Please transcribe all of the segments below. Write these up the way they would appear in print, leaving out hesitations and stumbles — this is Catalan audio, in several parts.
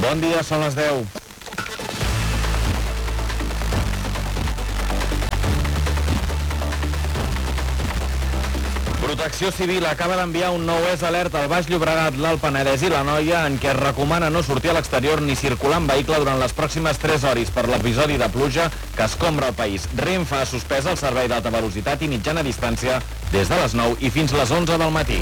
Bon dia, són les 10. Protecció Civil acaba d'enviar un nou alert al Baix Llobregat, l'Alt Penedès i l'Anoia en què es recomana no sortir a l'exterior ni circular en vehicle durant les pròximes 3 hores per l'episodi de pluja que escombra el país. Renfe ha suspès el servei d'alta velocitat i mitjana distància des de les 9 i fins les 11 del matí.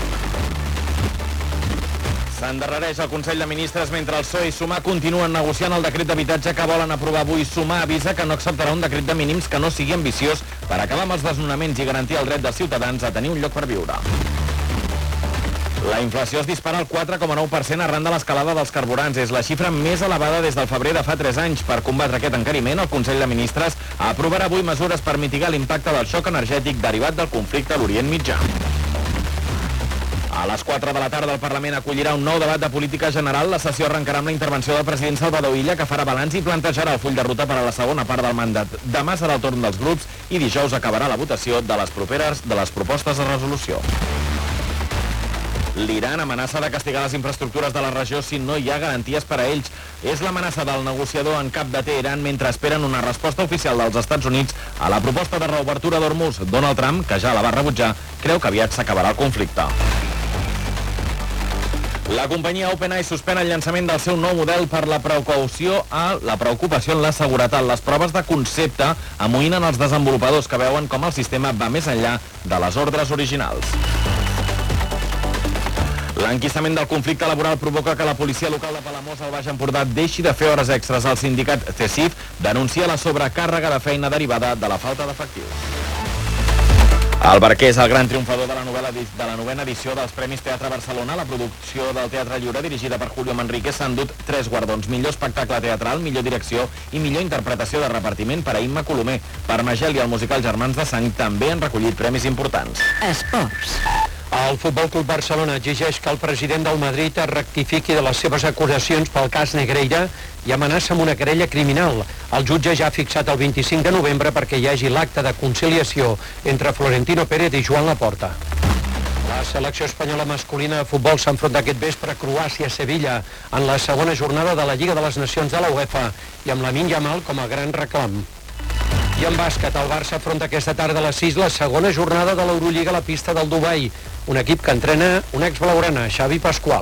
S'endarrereix el Consell de Ministres mentre el PSOE i Sumar continuen negociant el decret d'habitatge que volen aprovar avui. Sumar avisa que no acceptarà un decret de mínims que no sigui ambiciós per acabar amb els desnonaments i garantir el dret dels ciutadans a tenir un lloc per viure. La inflació es dispara al 4,9% arran de l'escalada dels carburants. És la xifra més elevada des del febrer de fa 3 anys. Per combatre aquest encariment, el Consell de Ministres aprovarà avui mesures per mitigar l'impacte del xoc energètic derivat del conflicte a l'Orient Mitjà. A les 4 de la tarda el Parlament acollirà un nou debat de política general. La sessió arrencarà amb la intervenció del president Salvador Illa, que farà balanç i plantejarà el full de ruta per a la segona part del mandat. Demà serà el torn dels grups i dijous acabarà la votació de les propostes de resolució. L'Iran amenaça de castigar les infraestructures de la regió si no hi ha garanties per a ells. És l'amenaça del negociador en cap de Teheran mentre esperen una resposta oficial dels Estats Units a la proposta de reobertura d'Hormuz. Donald Trump, que ja la va rebutjar, creu que aviat s'acabarà el conflicte. La companyia OpenAI suspèn el llançament del seu nou model per la preocupació en la seguretat. Les proves de concepte amoïnen els desenvolupadors que veuen com el sistema va més enllà de les ordres originals. L'enquistament del conflicte laboral provoca que la policia local de Palamós al Baix Empordà deixi de fer hores extres. El sindicat CESIF denuncia la sobrecàrrega de feina derivada de la falta d'efectius. El Barquer és el gran triomfador de la novena edició dels Premis Teatre Barcelona. La producció del Teatre Lliure, dirigida per Julio Manrique, s'ha endut 3 guardons: millor espectacle teatral, millor direcció i millor interpretació de repartiment per a Imma Colomer. Per Magel i el musical Germans de Sang també han recollit premis importants. Esports. El Futbol Club Barcelona exigeix que el president del Madrid es rectifiqui de les seves acusacions pel cas Negreira i amenaça amb una querella criminal. El jutge ja ha fixat el 25 de novembre perquè hi hagi l'acte de conciliació entre Florentino Pérez i Joan Laporta. La selecció espanyola masculina de futbol s'enfronta aquest vespre a Croàcia-Sevilla en la segona jornada de la Lliga de les Nacions de la UEFA i amb Lamine Yamal com a gran reclam. I en bàsquet, el Barça afronta aquesta tarda a les 6 la segona jornada de l'Eurolliga a la pista del Dubai, un equip que entrena un exblaugrana, Xavi Pasqual.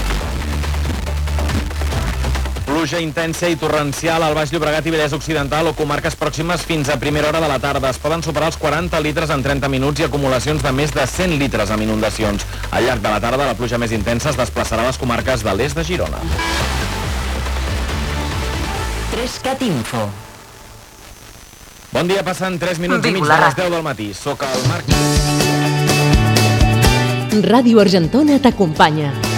Pluja intensa i torrencial al Baix Llobregat i Vallès Occidental o comarques pròximes fins a primera hora de la tarda. Es poden superar els 40 litres en 30 minuts i acumulacions de més de 100 litres amb inundacions. Al llarg de la tarda, la pluja més intensa es desplaçarà a les comarques de l'est de Girona. 3CAT Info. Bon dia, passen 3 minuts i mig de les 10 del matí. Soc el Marc. Ràdio Argentona t'acompanya.